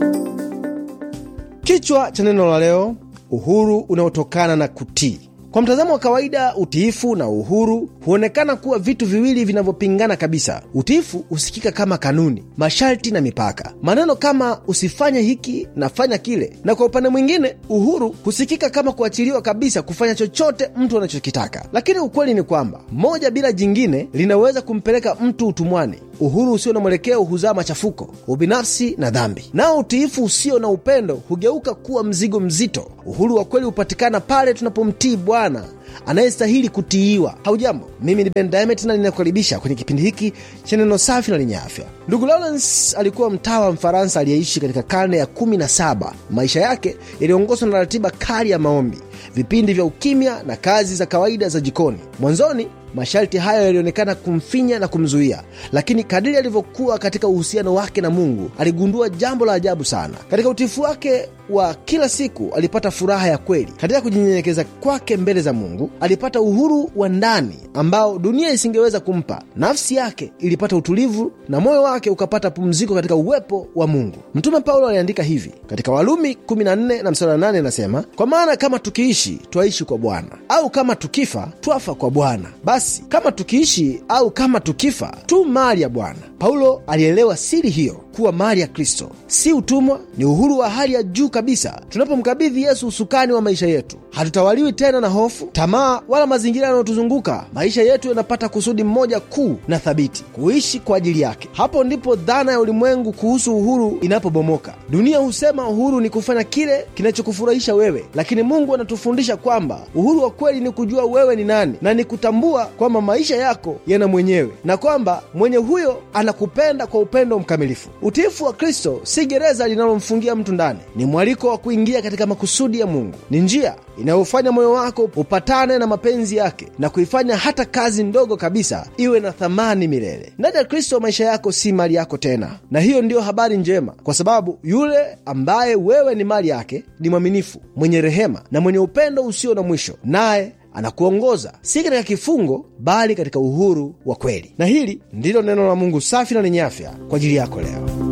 Kichwa cha neno la leo: uhuru unaotokana na kutii. Kwa mtazamo wa kawaida, utiifu na uhuru huonekana kuwa vitu viwili vinavyopingana kabisa. Utiifu husikika kama kanuni, masharti na mipaka, maneno kama usifanye hiki na fanya kile. Na kwa upande mwingine, uhuru husikika kama kuachiliwa kabisa kufanya chochote mtu anachokitaka. Lakini ukweli ni kwamba moja bila jingine linaweza kumpeleka mtu utumwani. Uhuru usio na mwelekeo huzaa machafuko, ubinafsi na dhambi. Nao utiifu usio na upendo hugeuka kuwa mzigo mzito. Uhuru wa kweli hupatikana pale tunapomtii Bwana anayestahili kutiiwa. Haujambo, mimi ni Ben Diamond na ninakukaribisha kwenye kipindi hiki cha neno safi na lenye afya. Ndugu Lawrence alikuwa mtawa Mfaransa aliyeishi katika karne ya 17. Maisha yake yaliongozwa na ratiba kali ya maombi, vipindi vya ukimya na kazi za kawaida za jikoni. Mwanzoni masharti hayo yalionekana kumfinya na kumzuia, lakini kadiri alivyokuwa katika uhusiano wake na Mungu, aligundua jambo la ajabu sana. Katika utiifu wake wa kila siku alipata furaha ya kweli. Katika kujinyenyekeza kwake mbele za Mungu, alipata uhuru wa ndani ambao dunia isingeweza kumpa. Nafsi yake ilipata utulivu na moyo wake ukapata pumziko katika uwepo wa Mungu. Mtume Paulo aliandika hivi katika Warumi 14 na mstari wa 8, anasema, kwa maana kama tukiishi twaishi kwa Bwana, au kama tukifa twafa kwa Bwana. Basi kama tukiishi au kama tukifa tu mali ya Bwana. Paulo alielewa siri hiyo, kuwa mali ya Kristo si utumwa, ni uhuru wa hali ya juu kabisa. Tunapomkabidhi Yesu usukani wa maisha yetu, hatutawaliwi tena na hofu, tamaa wala mazingira yanayotuzunguka. Maisha yetu yanapata kusudi mmoja kuu na thabiti: kuishi kwa ajili yake. Hapo ndipo dhana ya ulimwengu kuhusu uhuru inapobomoka. Dunia husema uhuru ni kufanya kile kinachokufurahisha wewe, lakini Mungu anatufundisha kwamba uhuru wa kweli ni kujua wewe ni nani, na ni kutambua kwamba maisha yako yana mwenyewe, na kwamba mwenye huyo anakupenda kwa upendo mkamilifu. Utiifu wa Kristo si gereza linalomfungia mtu ndani, ni mwaliko wa kuingia katika makusudi ya Mungu. Ni njia inayofanya moyo wako upatane na mapenzi yake na kuifanya hata kazi ndogo kabisa iwe na thamani milele. Ndani ya Kristo maisha yako si mali yako tena, na hiyo ndiyo habari njema, kwa sababu yule ambaye wewe ni mali yake ni mwaminifu, mwenye rehema na mwenye upendo usio na mwisho, naye anakuongoza si katika kifungo bali katika uhuru wa kweli. Na hili ndilo neno la Mungu safi na lenye afya kwa ajili yako leo.